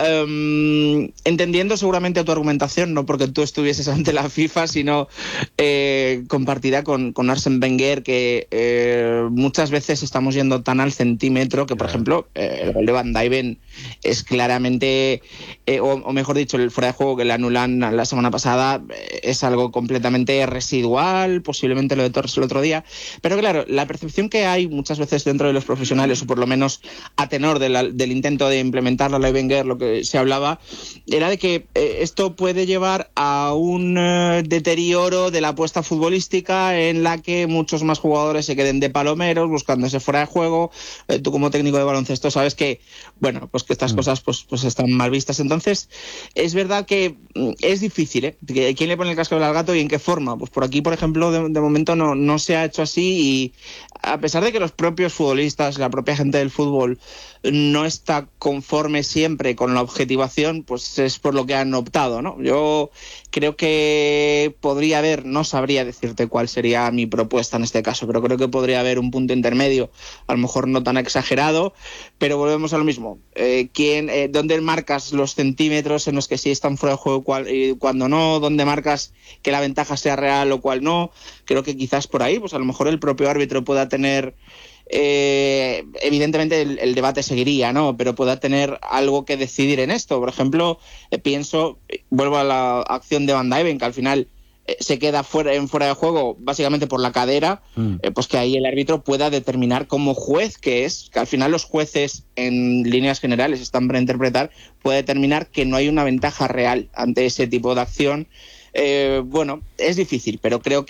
um, entendiendo seguramente tu argumentación, no porque tú estuvieses ante la FIFA, sino eh, compartida con, con Arsène Wenger, que eh, muchas veces estamos yendo tan al centímetro que, por ejemplo, eh, el gol de Van Dijven es claramente, eh, o, o mejor dicho, el fuera de juego que le anulan la semana pasada eh, es algo completamente residual, posiblemente lo de Torres el otro día, pero claro, la percepción que hay muchas veces dentro de los profesionales, o por lo menos a tenor de la, del intento de implementar la ley Wenger, lo que se hablaba, era de que eh, esto puede llevar a un eh, deterioro de la apuesta futbolística en la que muchos más jugadores se queden de palomeros buscándose fuera de juego. Eh, tú como técnico de baloncesto sabes que, bueno, pues que estas mm. cosas pues, pues están mal vistas. Entonces, es verdad que mm, es difícil, ¿eh? ¿Quién le pone el casco al gato y en qué forma? Pues por aquí, por ejemplo, de, de momento no, no se ha hecho así, y a pesar de que los propios futbolistas, la propia gente del fútbol no está conforme siempre con la objetivación, pues es por lo que han optado, ¿no? Yo creo que podría haber, no sabría decirte cuál sería mi propuesta en este caso, pero creo que podría haber un punto intermedio, a lo mejor no tan exagerado, pero volvemos a lo mismo. Eh, ¿quién, eh, ¿Dónde marcas los centímetros en los que sí están fuera de juego cual, y cuando no? ¿Dónde marcas que la ventaja sea real o cual no? Creo que quizás por ahí, pues a lo mejor el propio árbitro pueda tener eh, evidentemente el, el debate seguiría, ¿no? Pero pueda tener algo que decidir en esto. Por ejemplo, eh, pienso, vuelvo a la acción de Van Dijven, que al final eh, se queda fuera, en fuera de juego básicamente por la cadera, mm. eh, pues que ahí el árbitro pueda determinar como juez que es, que al final los jueces en líneas generales están para interpretar, puede determinar que no hay una ventaja real ante ese tipo de acción. Eh, bueno, es difícil, pero creo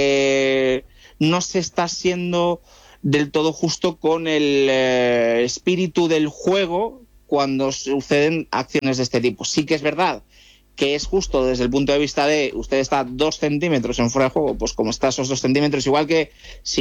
que no se está siendo del todo justo con el eh, espíritu del juego cuando suceden acciones de este tipo. Sí que es verdad que es justo desde el punto de vista de usted está dos centímetros en fuera de juego, pues como está esos dos centímetros, igual que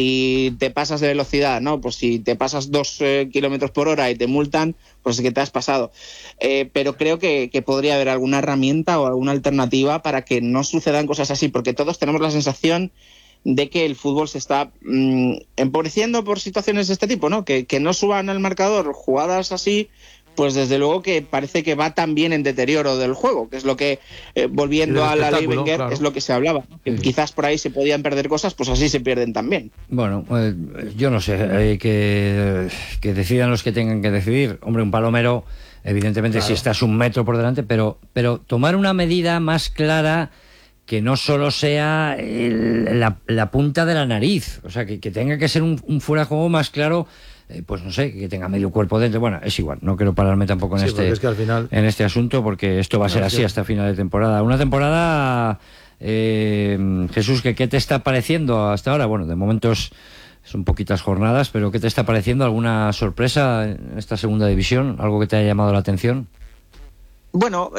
si te pasas de velocidad, ¿no? Pues si te pasas dos eh, kilómetros por hora y te multan, pues es que te has pasado. Eh, pero creo que, que podría haber alguna herramienta o alguna alternativa para que no sucedan cosas así, porque todos tenemos la sensación de que el fútbol se está mmm, empobreciendo por situaciones de este tipo, ¿no? Que, que no suban al marcador jugadas así, pues desde luego que parece que va también en deterioro del juego, que es lo que, eh, volviendo a la ley Wenger, claro, es lo que se hablaba, ¿no? Que sí. Quizás por ahí se podían perder cosas, pues así se pierden también. Bueno, eh, yo no sé, eh, que, que decidan los que tengan que decidir. Hombre, un palomero, evidentemente, claro, si estás un metro por delante, pero, pero tomar una medida más clara que no solo sea el, la, la punta de la nariz, o sea, que, que tenga que ser un, un fuera de juego más claro, eh, pues no sé, que tenga medio cuerpo dentro. Bueno, es igual, no quiero pararme tampoco en, sí, este, es que al final... en este asunto, porque esto va a ser no, así sí. hasta final de temporada. Una temporada, eh, Jesús, que ¿qué te está pareciendo hasta ahora? Bueno, de momento es, son poquitas jornadas, pero ¿qué te está pareciendo? ¿Alguna sorpresa en esta segunda división? ¿Algo que te haya llamado la atención? Bueno,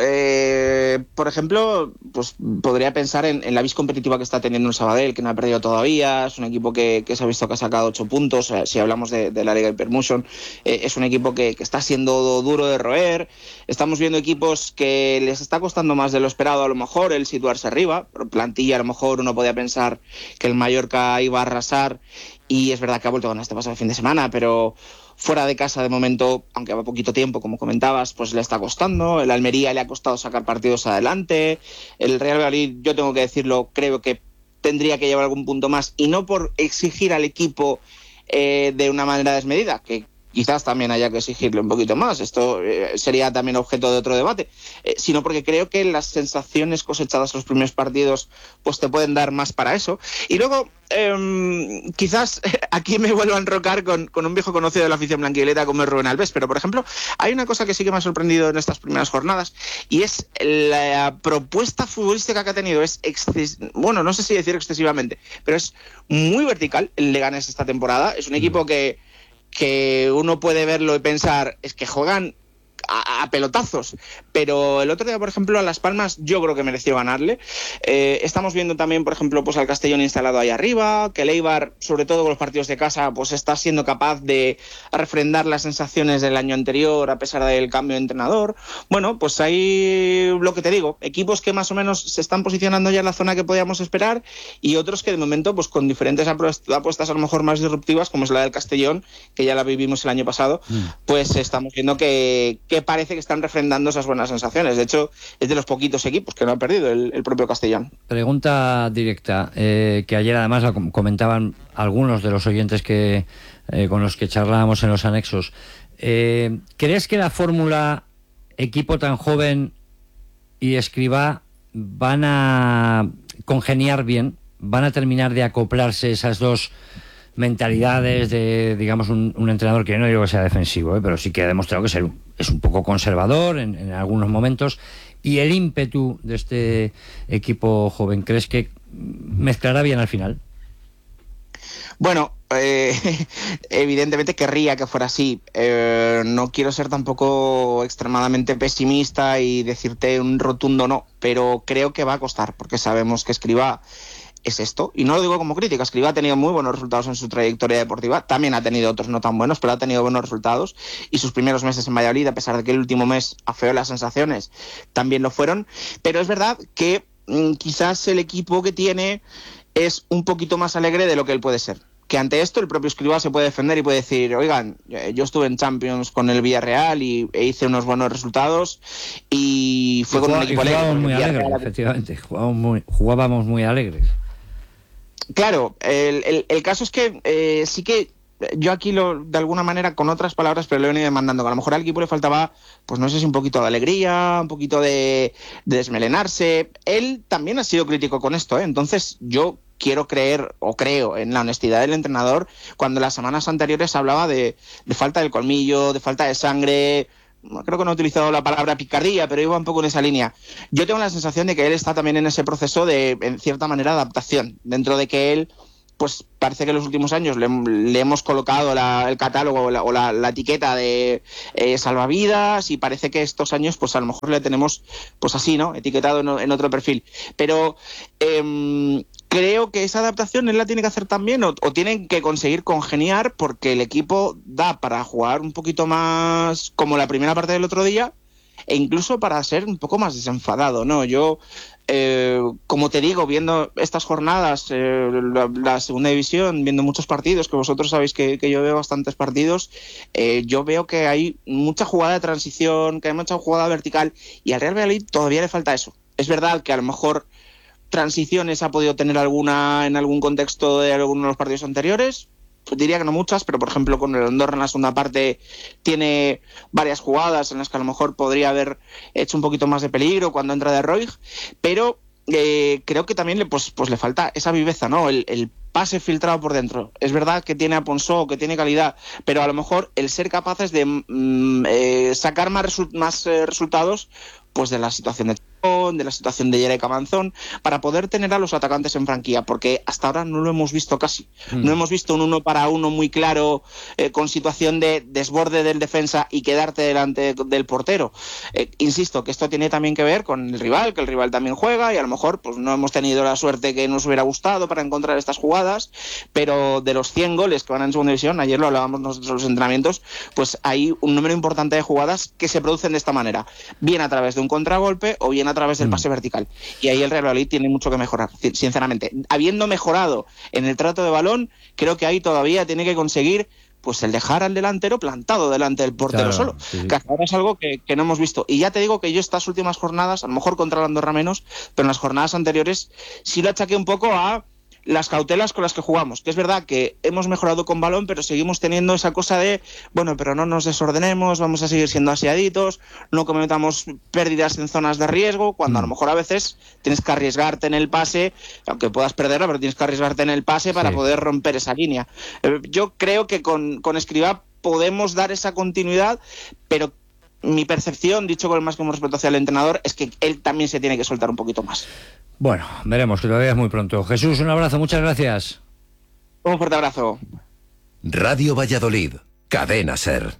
eh, por ejemplo, pues podría pensar en, en la vis competitiva que está teniendo el Sabadell, que no ha perdido todavía. Es un equipo que, que se ha visto que ha sacado ocho puntos. Si hablamos de, de la Liga Hypermotion, eh, es un equipo que, que está siendo duro de roer. Estamos viendo equipos que les está costando más de lo esperado, a lo mejor, el situarse arriba. Por plantilla, a lo mejor uno podía pensar que el Mallorca iba a arrasar, y es verdad que ha vuelto a ganar este pasado fin de semana, pero fuera de casa, de momento, aunque va poquito tiempo, como comentabas, pues le está costando. El Almería le ha costado sacar partidos adelante. El Real Valladolid, yo tengo que decirlo, creo que tendría que llevar algún punto más, y no por exigir al equipo eh, de una manera desmedida, que quizás también haya que exigirle un poquito más. Esto eh, sería también objeto de otro debate, eh, sino porque creo que las sensaciones cosechadas en los primeros partidos pues te pueden dar más para eso. Y luego, eh, quizás aquí me vuelvo a enrocar con, con un viejo conocido de la afición blanquivioleta como es Rubén Alves, pero por ejemplo, hay una cosa que sí que me ha sorprendido en estas primeras jornadas, y es la propuesta futbolística que ha tenido. Es exces- bueno, no sé si decir excesivamente, pero es muy vertical el Leganés esta temporada. Es un equipo que que uno puede verlo y pensar, es que juegan a, a pelotazos, pero el otro día, por ejemplo, a Las Palmas yo creo que mereció ganarle. Eh, estamos viendo también, por ejemplo, pues al Castellón instalado ahí arriba, que el Eibar, sobre todo con los partidos de casa, pues está siendo capaz de refrendar las sensaciones del año anterior a pesar del cambio de entrenador. Bueno, pues ahí lo que te digo, equipos que más o menos se están posicionando ya en la zona que podíamos esperar, y otros que de momento, pues con diferentes apuestas a lo mejor más disruptivas, como es la del Castellón, que ya la vivimos el año pasado, mm. pues estamos viendo que, que parece que están refrendando esas buenas sensaciones. De hecho, es de los poquitos equipos que no han perdido el, el propio Castellón. Pregunta directa, eh, que ayer además la comentaban algunos de los oyentes que eh, con los que charlábamos en los anexos. Eh, ¿Crees que la fórmula equipo tan joven y Escribá van a congeniar bien? ¿Van a terminar de acoplarse esas dos mentalidades de, digamos, un, un entrenador que no digo que sea defensivo, ¿eh? pero sí que ha demostrado que es, el, es un poco conservador en, en algunos momentos, y el ímpetu de este equipo joven, ¿crees que mezclará bien al final? Bueno, eh, evidentemente querría que fuera así. Eh, no quiero ser tampoco extremadamente pesimista y decirte un rotundo no, pero creo que va a costar, porque sabemos que Escribá es esto, y no lo digo como crítica. Escribá ha tenido muy buenos resultados en su trayectoria deportiva, también ha tenido otros no tan buenos, pero ha tenido buenos resultados, y sus primeros meses en Valladolid, a pesar de que el último mes afeó las sensaciones, también lo fueron. Pero es verdad que mmm, quizás el equipo que tiene es un poquito más alegre de lo que él puede ser, que ante esto el propio Escribá se puede defender y puede decir, oigan, yo estuve en Champions con el Villarreal y e hice unos buenos resultados, y fue y con jugaba, un equipo alegre. Jugábamos muy alegres, efectivamente, jugábamos muy, jugábamos muy alegres. Claro, el, el, el caso es que eh, sí que yo aquí lo, de alguna manera, con otras palabras, pero lo he venido demandando, que a lo mejor al equipo le faltaba, pues no sé si un poquito de alegría, un poquito de, de desmelenarse. Él también ha sido crítico con esto, ¿eh? Entonces yo quiero creer, o creo, en la honestidad del entrenador, cuando las semanas anteriores hablaba de, de falta del colmillo, de falta de sangre. Creo que no he utilizado la palabra picardía, pero iba un poco en esa línea. Yo tengo la sensación de que él está también en ese proceso de, en cierta manera, adaptación, dentro de que él, pues parece que en los últimos años le, le hemos colocado la, el catálogo o la, o la, la etiqueta de eh, salvavidas, y parece que estos años pues a lo mejor le tenemos pues así, ¿no? Etiquetado en, en otro perfil. Pero eh, creo que esa adaptación él la tiene que hacer también, o, o tienen que conseguir congeniar, porque el equipo da para jugar un poquito más como la primera parte del otro día, e incluso para ser un poco más desenfadado, ¿no? Yo, eh, como te digo, viendo estas jornadas, eh, la, la segunda división, viendo muchos partidos, que vosotros sabéis que, que yo veo bastantes partidos, eh, yo veo que hay mucha jugada de transición, que hay mucha jugada vertical, y al Real Valladolid todavía le falta eso. Es verdad que a lo mejor transiciones ha podido tener alguna en algún contexto de alguno de los partidos anteriores, diría que no muchas, pero por ejemplo con el Andorra en la segunda parte tiene varias jugadas en las que a lo mejor podría haber hecho un poquito más de peligro cuando entra de Roig, pero eh, creo que también le, pues, pues le falta esa viveza, ¿no? El, el pase filtrado por dentro. Es verdad que tiene a Ponsó, que tiene calidad, pero a lo mejor el ser capaces de mm, eh, sacar más, resu- más eh, resultados pues de la situación de de la situación de Yereka Manzón, para poder tener a los atacantes en franquía, porque hasta ahora no lo hemos visto casi. Mm. No hemos visto un uno para uno muy claro, eh, con situación de desborde del defensa y quedarte delante del portero. Eh, insisto, que esto tiene también que ver con el rival, que el rival también juega, y a lo mejor pues no hemos tenido la suerte que nos hubiera gustado para encontrar estas jugadas, pero de los cien goles que van en segunda división, ayer lo hablábamos nosotros en los entrenamientos, pues hay un número importante de jugadas que se producen de esta manera, bien a través de un contragolpe o bien a través del pase vertical. Y ahí el Real Valladolid tiene mucho que mejorar, sinceramente. Habiendo mejorado en el trato de balón, creo que ahí todavía tiene que conseguir pues el dejar al delantero plantado delante del portero, claro, solo. Sí. Que hasta ahora es algo que, que no hemos visto. Y ya te digo que yo estas últimas jornadas, a lo mejor contra el Andorra menos, pero en las jornadas anteriores sí lo achaqué un poco a las cautelas con las que jugamos, que es verdad que hemos mejorado con balón, pero seguimos teniendo esa cosa de, bueno, pero no nos desordenemos, vamos a seguir siendo aseaditos, no cometamos pérdidas en zonas de riesgo, cuando mm. a lo mejor a veces tienes que arriesgarte en el pase, aunque puedas perderla, pero tienes que arriesgarte en el pase para sí. poder romper esa línea. Eh, yo creo que con, con Escribá podemos dar esa continuidad, pero mi percepción, dicho con el máximo respeto hacia el entrenador, es que él también se tiene que soltar un poquito más. Bueno, veremos, que todavía es muy pronto. Jesús, un abrazo, muchas gracias. Un fuerte abrazo. Radio Valladolid, Cadena SER.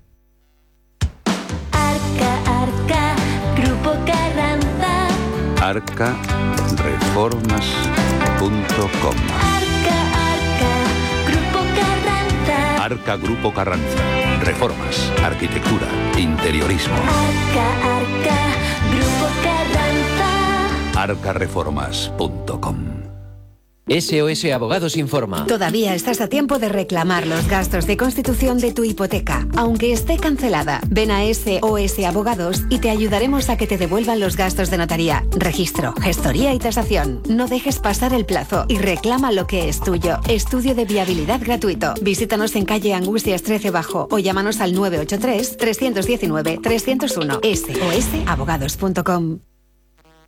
Arca, Arca, Grupo Carranza. arca reformas punto com. Arca, Arca, Grupo Carranza. Arca Grupo Carranza. Reformas, arquitectura, interiorismo. Arca, Arca, Grupo Carranza. arca reformas punto com. S O S Abogados informa. Todavía estás a tiempo de reclamar los gastos de constitución de tu hipoteca, aunque esté cancelada. Ven a S O S Abogados y te ayudaremos a que te devuelvan los gastos de notaría, registro, gestoría y tasación. No dejes pasar el plazo y reclama lo que es tuyo. Estudio de viabilidad gratuito. Visítanos en calle Angustias trece Bajo o llámanos al nueve ocho tres, tres uno nueve, tres cero uno. S O S abogados punto com.